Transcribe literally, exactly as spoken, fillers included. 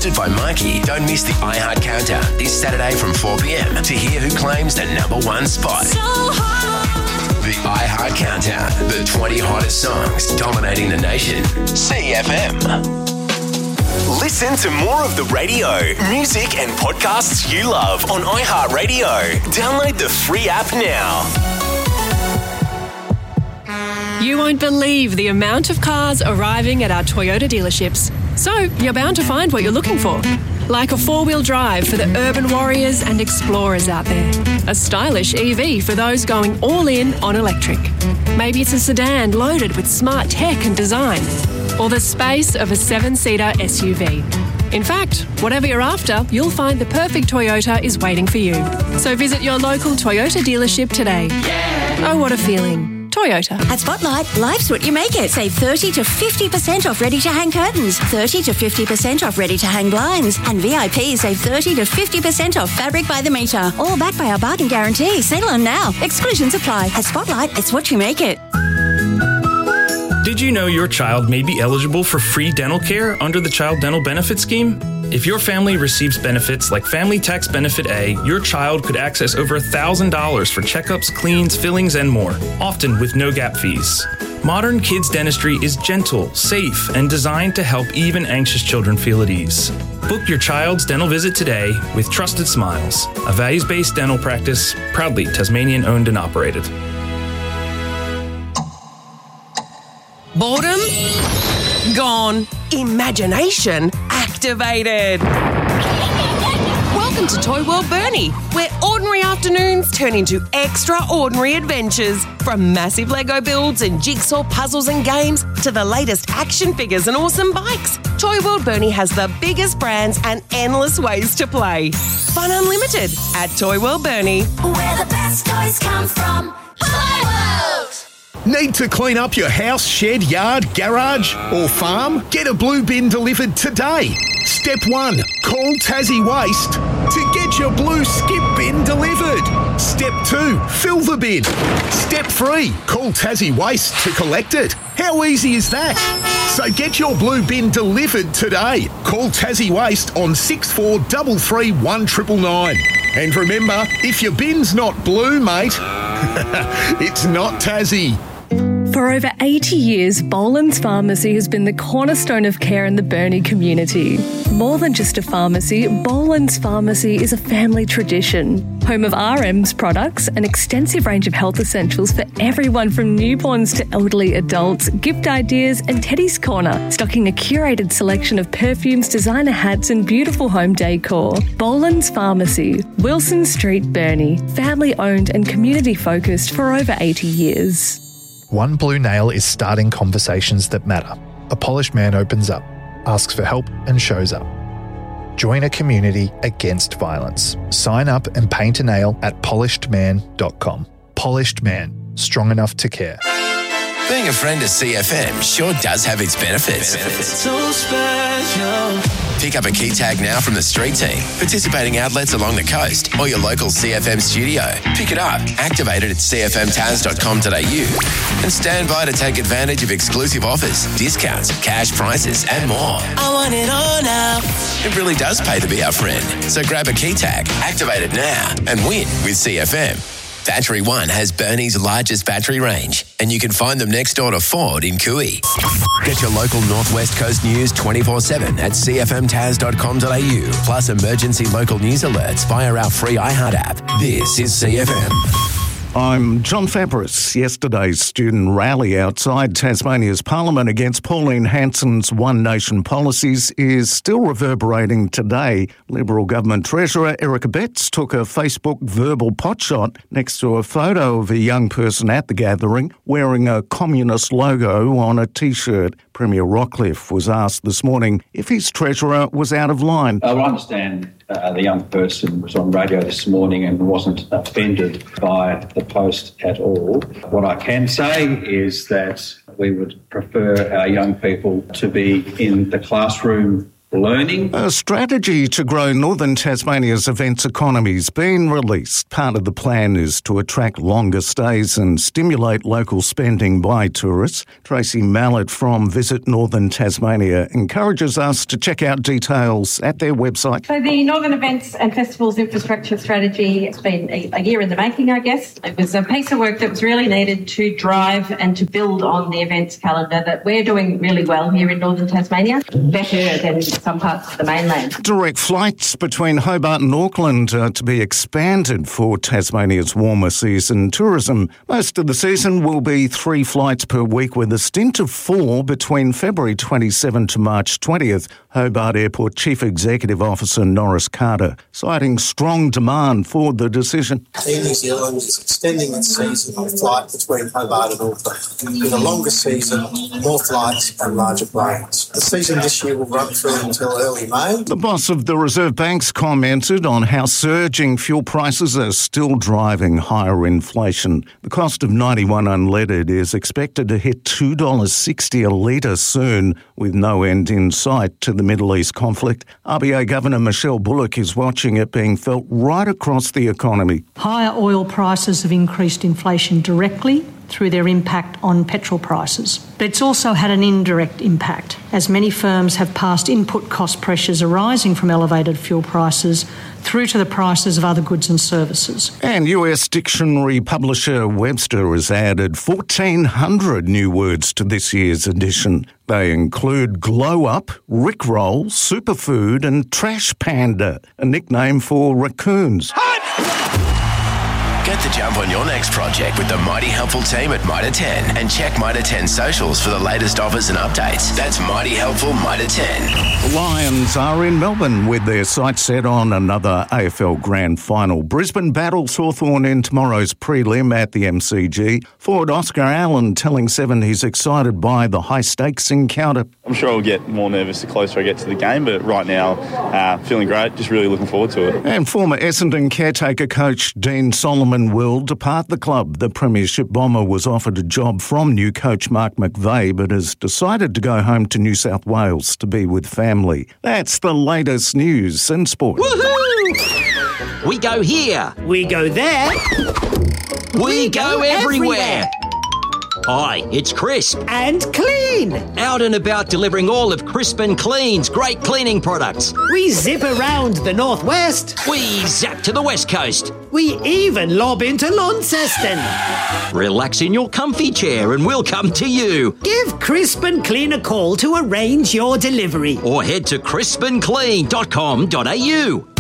hosted by Mikey. Don't miss the iHeart Countdown this Saturday from four p.m. to hear who claims the number one spot. So hot. The iHeart Countdown, the twenty hottest songs dominating the nation. C F M. Listen to more of the radio, music and podcasts you love on iHeartRadio. Download the free app now. You won't believe the amount of cars arriving at our Toyota dealerships. So you're bound to find what you're looking for. Like a four-wheel drive for the urban warriors and explorers out there. A stylish E V for those going all in on electric. Maybe it's a sedan loaded with smart tech and design. Or the space of a seven-seater S U V. In fact, whatever you're after, you'll find the perfect Toyota is waiting for you. So visit your local Toyota dealership today. Yeah. Oh, what a feeling. Toyota. At Spotlight, life's what you make it. Save thirty to fifty percent off ready-to-hang curtains, thirty to fifty percent off ready-to-hang blinds, and V I P save thirty to fifty percent off fabric by the metre. All backed by our bargain guarantee. Sale on now. Exclusions apply. At Spotlight, it's what you make it. Did you know your child may be eligible for free dental care under the Child Dental Benefit Scheme? If your family receives benefits like Family Tax Benefit A, your child could access over one thousand dollars for checkups, cleans, fillings, and more, often with no gap fees. Modern kids dentistry is gentle, safe, and designed to help even anxious children feel at ease. Book your child's dental visit today with Trusted Smiles, a values-based dental practice proudly Tasmanian-owned and operated. Boredom? Gone. Imagination activated. Welcome to Toy World Burnie, where ordinary afternoons turn into extraordinary adventures. From massive Lego builds and jigsaw puzzles and games to the latest action figures and awesome bikes, Toy World Burnie has the biggest brands and endless ways to play. Fun unlimited at Toy World Burnie. Where the best toys come from. Toy World. Need to clean up your house, shed, yard, garage or farm? Get a blue bin delivered today. Step one, call Tassie Waste to get your blue skip bin delivered. Step two, fill the bin. Step three, call Tassie Waste to collect it. How easy is that? So get your blue bin delivered today. Call Tassie Waste on six four three three one nine nine nine. And remember, if your bin's not blue, mate, it's not Tassie. For over eighty years, Boland's Pharmacy has been the cornerstone of care in the Burnie community. More than just a pharmacy, Boland's Pharmacy is a family tradition. Home of R M's products, an extensive range of health essentials for everyone from newborns to elderly adults, gift ideas and Teddy's Corner, stocking a curated selection of perfumes, designer hats and beautiful home decor. Boland's Pharmacy, Wilson Street, Burnie. Family owned and community focused for over eighty years. One Blue Nail is starting conversations that matter. A polished man opens up, asks for help and shows up. Join a community against violence. Sign up and paint a nail at polished man dot com. Polished Man, strong enough to care. Being a friend of C F M sure does have its benefits. It's so special. Pick up a key tag now from the street team, participating outlets along the coast, or your local C F M studio. Pick it up, activate it at c f m taz dot com dot a u, and stand by to take advantage of exclusive offers, discounts, cash prices, and more. I want it all now. It really does pay to be our friend. So grab a key tag, activate it now, and win with C F M. Battery One has Burnie's largest battery range, and you can find them next door to Ford in Cooey. Get your local Northwest Coast news twenty-four seven at c f m taz dot com dot a u, plus emergency local news alerts via our free iHeart app. This is C F M. I'm John Fabris. Yesterday's student rally outside Tasmania's Parliament against Pauline Hanson's One Nation policies is still reverberating today. Liberal Government Treasurer Erica Betts took a Facebook verbal potshot next to a photo of a young person at the gathering wearing a communist logo on a T-shirt. Premier Rockcliffe was asked this morning if his treasurer was out of line. I understand uh, the young person was on radio this morning and wasn't offended by the post at all. What I can say is that we would prefer our young people to be in the classroom learning. A strategy to grow Northern Tasmania's events economy has been released. Part of the plan is to attract longer stays and stimulate local spending by tourists. Tracy Mallett from Visit Northern Tasmania encourages us to check out details at their website. So the Northern Events and Festivals Infrastructure Strategy has been a, a year in the making, I guess. It was a piece of work that was really needed to drive and to build on the events calendar that we're doing really well here in Northern Tasmania, better than some parts of the mainland. Direct flights between Hobart and Auckland are to be expanded for Tasmania's warmer season tourism. Most of the season will be three flights per week with a stint of four between February twenty-seventh to March twentieth. Hobart Airport Chief Executive Officer Norris Carter citing strong demand for the decision. Air New Zealand is extending its season on flight between Hobart and Auckland. With a longer season, more flights and larger planes. The season this year will run through until early May. The boss of the Reserve Bank's commented on how surging fuel prices are still driving higher inflation. The cost of ninety-one unleaded is expected to hit two dollars sixty a litre soon, with no end in sight to the Middle East conflict. R B A Governor Michelle Bullock is watching it being felt right across the economy. Higher oil prices have increased inflation directly through their impact on petrol prices. But it's also had an indirect impact, as many firms have passed input cost pressures arising from elevated fuel prices through to the prices of other goods and services. And U S dictionary publisher Webster has added fourteen hundred new words to this year's edition. They include glow up, rickroll, superfood and trash panda, a nickname for raccoons. Get the jump on your next project with the Mighty Helpful team at Mitre ten and check Mitre ten socials for the latest offers and updates. That's Mighty Helpful Mitre ten. The Lions are in Melbourne with their sights set on another A F L Grand Final. Brisbane battles Hawthorn in tomorrow's prelim at the M C G. Forward Oscar Allen telling Seven he's excited by the high-stakes encounter. I'm sure I'll get more nervous the closer I get to the game, but right now, uh, feeling great, just really looking forward to it. And former Essendon caretaker coach Dean Solomon will depart the club. The Premiership bomber was offered a job from new coach Mark McVeigh, but has decided to go home to New South Wales to be with family. That's the latest news and sport. Woohoo! We go here. We go there. We, we go, go everywhere. everywhere. Hi, it's Crisp. And Clean. Out and about delivering all of Crisp and Clean's great cleaning products. We zip around the northwest. We zap to the west coast. We even lob into Launceston. Relax in your comfy chair and we'll come to you. Give Crisp and Clean a call to arrange your delivery. Or head to crisp and clean dot com dot a u.